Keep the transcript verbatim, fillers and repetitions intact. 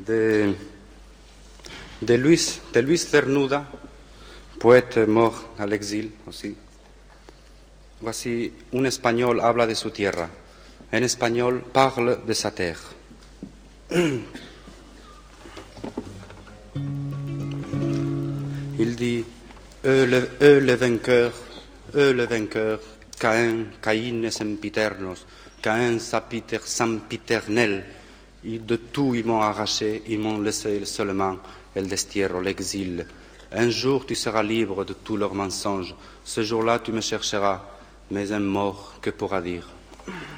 de, de, Luis, de Luis Cernuda, poète mort à l'exil aussi. Voici, un espagnol habla de su tierra, un espagnol parle de sa terre. Il dit, eux le, eux les vainqueurs, eux les vainqueurs, Caïn, Caïn et sempiternos, Caïn sempiternel, de tout ils m'ont arraché, ils m'ont laissé seulement el destierro, l'exil. Un jour tu seras libre de tous leurs mensonges, ce jour-là tu me chercheras, mais un mort que pourra dire.